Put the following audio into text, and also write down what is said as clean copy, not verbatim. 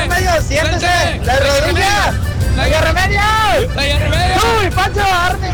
Remedio, siéntese. Frente. La rodilla. La Remedios. ¡Daya Remedios! ¡Uy, Pancho, arme!